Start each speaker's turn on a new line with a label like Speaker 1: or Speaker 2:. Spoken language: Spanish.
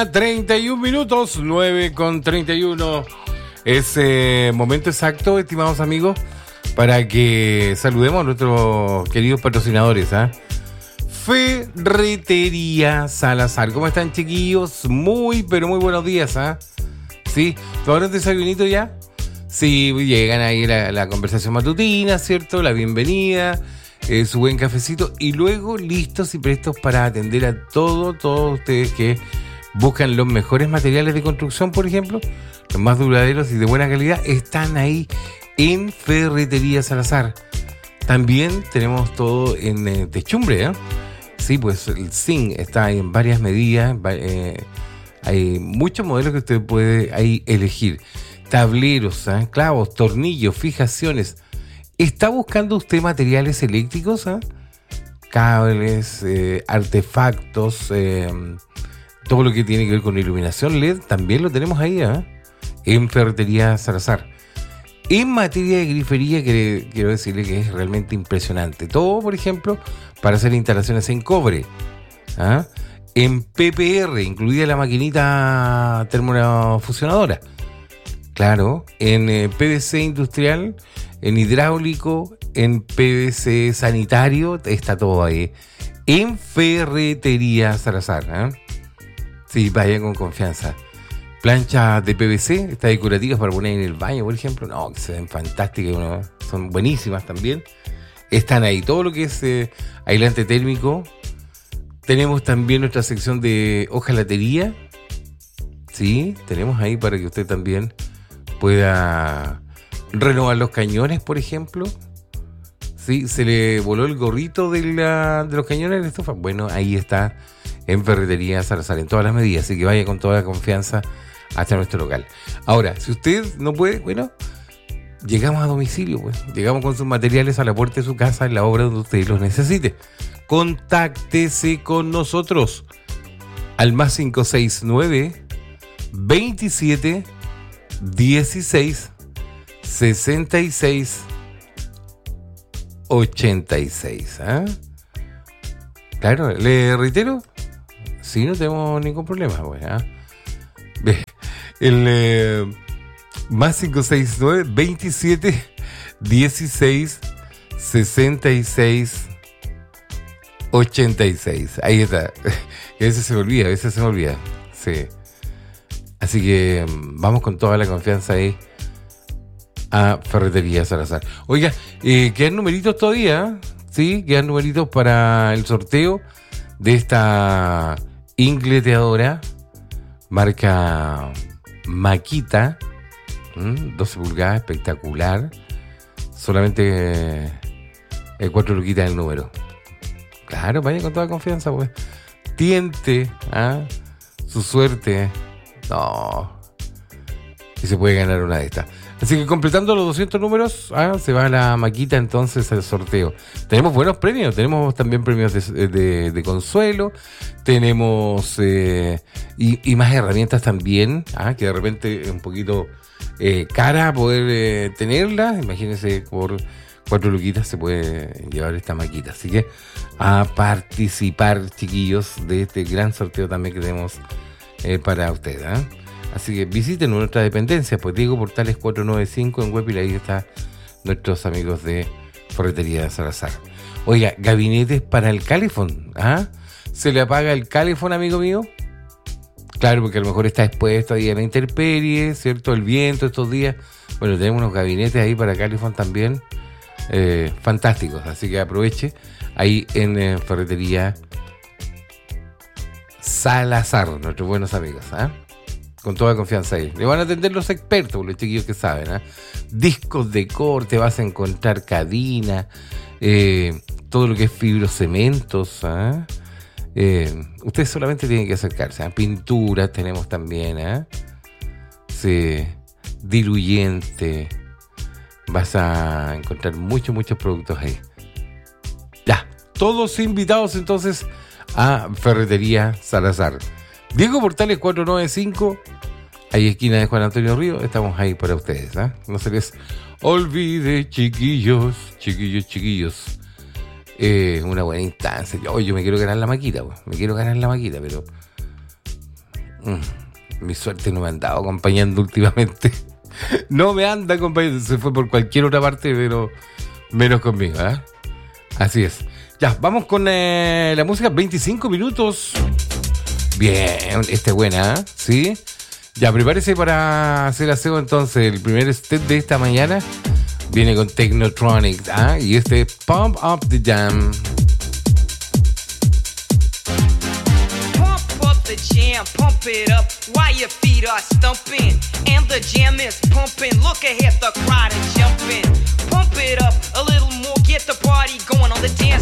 Speaker 1: 31 minutos, 9:31. Es momento exacto, estimados amigos, para que saludemos a nuestros queridos patrocinadores, ¿ah? Ferretería Salazar. ¿Cómo están, chiquillos? Muy, pero muy buenos días, ¿ah? ¿Sí? ¿Tomaron desayunito ya? Sí, llegan ahí la conversación matutina, ¿cierto? La bienvenida, su buen cafecito y luego listos y prestos para atender a todos ustedes que buscan los mejores materiales de construcción, por ejemplo, los más duraderos y de buena calidad, están ahí en Ferretería Salazar. También tenemos todo en techumbre, ¿eh? Sí, pues el zinc está en varias medidas, hay muchos modelos que usted puede ahí elegir. Tableros, ¿eh? Clavos, tornillos, fijaciones. ¿Está buscando usted materiales eléctricos? ¿Eh? Cables, artefactos, todo lo que tiene que ver con iluminación LED, también lo tenemos ahí, ¿eh? En Ferretería Salazar. En materia de grifería, quiero decirle que es realmente impresionante. Todo, por ejemplo, para hacer instalaciones en cobre, ¿ah? En PPR, incluida la maquinita termofusionadora. Claro, en PVC industrial, en hidráulico, en PVC sanitario, está todo ahí. En Ferretería Salazar, ¿eh? Sí, vaya con confianza. Planchas de PVC, está decorativas para poner en el baño, por ejemplo. No, que se ven fantásticas, ¿no? Son buenísimas también. Están ahí todo lo que es aislante térmico. Tenemos también nuestra sección de hojalatería. Sí, tenemos ahí para que usted también pueda renovar los cañones, por ejemplo. Sí, se le voló el gorrito de los cañones de la estufa. Bueno, ahí está en Ferretería Salazar, en todas las medidas. Así que vaya con toda la confianza hasta nuestro local. Ahora, si usted no puede, bueno, llegamos a domicilio, pues. Llegamos con sus materiales a la puerta de su casa en la obra donde usted los necesite. Contáctese con nosotros al más 569 27 16 66 86. ¿Ah? Claro, le reitero, sí, no tenemos ningún problema, pues, ¿ah? El más 569 27 16 66 86. Ahí está. A veces se me olvida, sí. Así que vamos con toda la confianza ahí a Ferretería Salazar. Oiga, quedan numeritos todavía, ¿sí? Quedan numeritos para el sorteo de esta ingleteadora marca Makita, 12 pulgadas, espectacular. Solamente 4 luquitas el número. Claro, vaya con toda confianza, pues. Tiente, ¿ah? Su suerte. No. Y se puede ganar una de estas. Así que completando los 200 números, se va a la Makita entonces el sorteo. Tenemos buenos premios, tenemos también premios de consuelo, tenemos y más herramientas también, que de repente es un poquito cara poder tenerla. Imagínense, por 4 luquitas se puede llevar esta Makita. Así que a participar, chiquillos, de este gran sorteo también que tenemos para ustedes, ¿eh? Así que visiten nuestra dependencia, pues Diego Portales 495 en Huépil, ahí están nuestros amigos de Ferretería Salazar. Oiga, gabinetes para el calefón, ¿ah? ¿Se le apaga el calefón, amigo mío? Claro, porque a lo mejor está expuesto ahí a la intemperie, ¿cierto? El viento estos días. Bueno, tenemos unos gabinetes ahí para calefón también, fantásticos, así que aproveche ahí en Ferretería Salazar, nuestros buenos amigos, ¿ah? Con toda confianza ahí. Le van a atender los expertos, los chiquillos que saben, ¿eh? Discos de corte, vas a encontrar cadena, todo lo que es fibrocementos, ¿eh? Ustedes solamente tienen que acercarse, ¿eh? Pinturas tenemos también, ¿eh? Sí, diluyente. Vas a encontrar muchos productos ahí. Ya, todos invitados entonces a Ferretería Salazar. Diego Portales 495, ahí esquina de Juan Antonio Río, estamos ahí para ustedes, ¿eh? No se les olvide, chiquillos. Una buena instancia. Yo me quiero ganar la Makita, pero Mi suerte no me ha andado acompañando últimamente. No me anda acompañando. Se fue por cualquier otra parte, pero menos conmigo, ¿eh? Así es. Ya, vamos con la música. 25 minutos. Bien, esta es buena, ¿eh? ¿Sí? Ya, prepárese para hacer aseo entonces. El primer step de esta mañana viene con Technotronic, ¿ah? Y este es Pump Up the Jam.
Speaker 2: The jam, pump it up while your feet are stumping. And the jam is pumping. Look ahead, the crowd is jumping. Pump it up a little more, get the party going on the dance